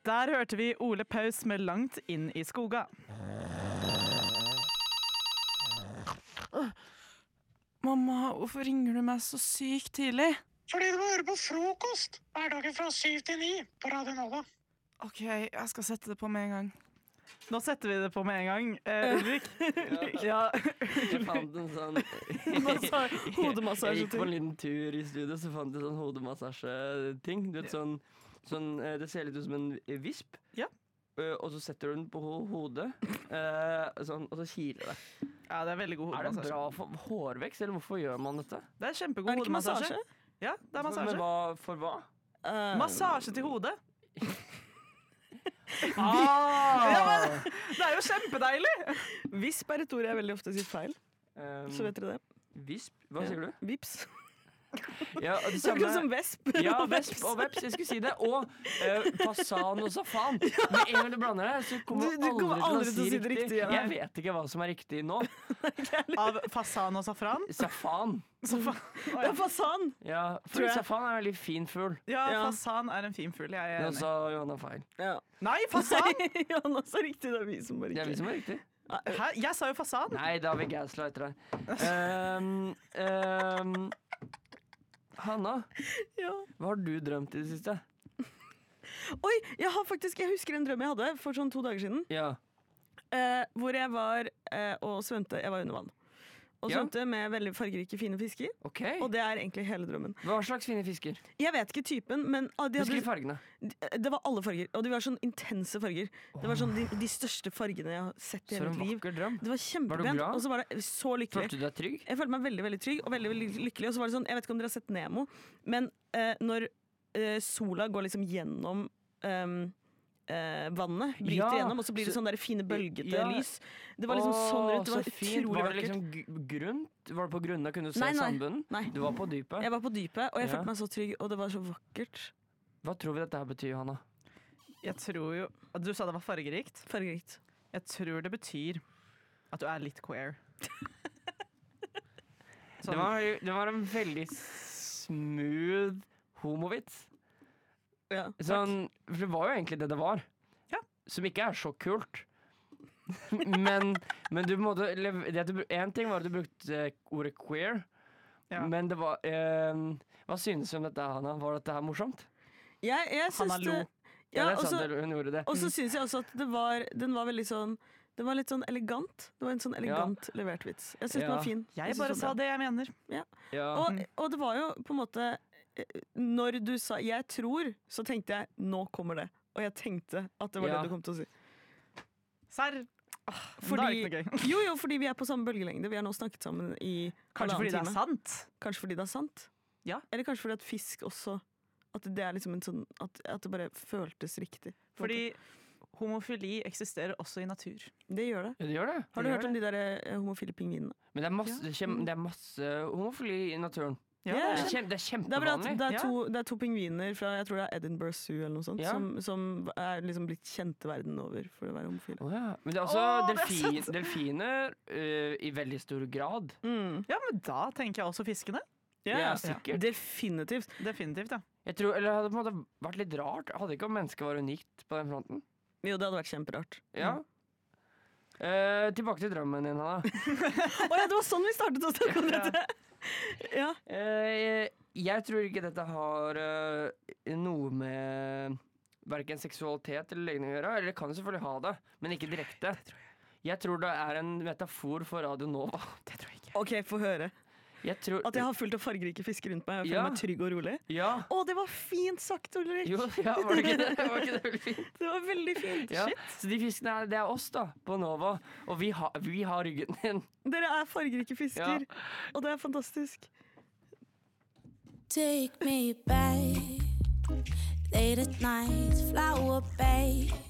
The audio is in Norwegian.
Der hørte vi Ole Paus med Langt inn i skoga. Mamma, hvorfor ringer du meg så sykt tidlig? Fordi du må høre på frokost hverdagen fra 7 til 9 på Radio Nova. Ok, jeg skal sette det på med en gang. Nå setter vi det på med en gang. Ulrik? Ja. Jeg fant en sånn Hodemassasje. Jeg gikk på en liten tur i studio, så fant jeg sånn hodemassasje-ting. Du vet, sånn, det ser litt ut som en visp. Ja. Og så setter du den på hodet, sånn, og så kiler det. Ja, det er veldig god Er det hodemassasje. bra for hårvekst, eller hvorfor gjør man dette? Det er kjempegod hodemassasje. Ja, det er massasje. Men for hva? Massasje til hodet. Ah! Det er jo kjempedeilig! Visp er et ord jeg veldig ofte sier feil. Så vet dere det. Visp? Hva sier du? Vips. Ja, og det Det er akkurat som vesp. Ja, vesp og veps, jeg skulle si det. Og fasan og safan. Med en gang du blander det, så kommer Du kommer aldri til å si det riktig. ja. Jeg vet ikke hva som er riktig nå. Av fasan og safran. Safan. Det er fasan. Ja, Tror for jeg. safan er en veldig fin fugl. Ja, Ja. fasan er en fin fugl. Jeg er Nå enig. sa Johanna feil. Ja. Nei, fasan! Ja, nå så riktig, det er vi som bare Det er vi ikke. som er riktig. Hæ? Jeg sa jo fasan. Nei, da har vi gaslighter Hanna, Ja. hva har du drømt i det siste? Oi, jeg husker en drøm jeg hadde for sånn 2 dager siden. Ja. Hvor jeg var og svømte. Jeg var under vann. Og Ja. svømte med veldig fargerike, fine fisker. Ok. Og det er egentlig hele drømmen. Hva slags fine fisker? Jeg vet ikke typen, men de Beskriv hadde, fargene. det var alle farger. Og de var sånn intense farger. Det var sånn de største fargene jeg har sett i Så hele en mitt liv. vakker drøm. Det var Var du kjempepent, glad? og så var det så lykkelig. Følte du deg trygg? Jeg følte meg veldig veldig trygg og veldig, veldig lykkelig. Og så var det sånn, jeg vet ikke om dere har sett Nemo, men når sola går liksom gjennom vannet, bryter Ja, gjennom, og så blir det sånn der fine bølgete ja. lys. Det var liksom sånn rundt, det var så fint. utrolig Var det vakkert. liksom grunt? Var det på grunna? Kunne du se Nei, nei. sandbunnen? Nei. Du var på dypet? Jeg var på dypet, og jeg Ja. følte meg så trygg, og det var så vakkert. Hva tror vi dette her betyr, Hanna? Jeg tror jo Du sa det var fargerikt. Fargerikt. Jeg tror det betyr at du er litt queer. Det var en veldig smooth homovits. Ja. Sånn, for det var jo egentlig det var. Ja. Som ikke er så kult. men du måtte en ting var at du brukte ordet queer, Ja. men det var hva synes du om dette, Hanna? Var dette her morsomt? Jeg Hanna syns lo. det. Ja, Ja, det og er sant, så hun gjorde det. syns jeg også at den var veldig sånn. Den var litt sånn elegant. Det var en sånn elegant levert vits. Jeg syns den Ja. var fin. Jeg synes bare den sa var bra. det jeg mener. Ja. Og det var jo på en måte når du sa 'jeg tror', så tenkte jeg 'nå kommer det'. Og jeg tenkte at det var Ja. det du kom til å si. Serr? Da Fordi, er det ikke noe gøy. jo, fordi vi er på samme bølgelengde. Vi har nå snakket sammen i Kanskje fordi det er time. sant? Kanskje fordi det er sant? Ja. Eller kanskje fordi at fisk også At det er liksom en sånn at det bare føltes riktig. på en Fordi homofili eksisterer også i natur. måte. Det gjør det. Ja, det gjør det. Har du hørt om de der homofile pingvinene? Men det er masse homofili i naturen. Ja, Ja. Det er Det er bare at kjempevanlig. det er to pingviner fra jeg tror det er Edinburgh Zoo eller noe sånt, Ja. som er liksom blitt kjente verden over for å være homofile. Å ja. Men det er også det er sant. delfiner i veldig stor grad. Ja, men da tenker jeg også fiskene. Ja, sikkert. Definitivt. Definitivt, ja. Jeg tror, eller det hadde på en måte vært litt rart. Jeg hadde ikke om mennesket var unikt på den fronten. Jo, det hadde vært kjemperart. Ja. Tilbake til drømmen din, Hanna. Å ja, det var sånn vi startet å snakke om dette! Ja. Jeg tror ikke dette har noe med hverken seksualitet eller legning å gjøre. Eller det kan jo selvfølgelig ha det, men ikke direkte. Jeg tror det er en metafor for Radio Nova. Det tror jeg ikke. OK, få høre. Jeg tror, At jeg har fullt av fargerike fisker rundt meg og føler Ja. meg trygg og rolig. Ja. Å, det var fint sagt, Ulrik! Jo, ja, var det ikke det? Var ikke det veldig fint? Det var veldig fint. Ja. Så de fiskene det er oss da, på Nova. Og vi har ryggen din. Dere er fargerike fisker, og det er fantastisk. Take me back, late at night, flower bay.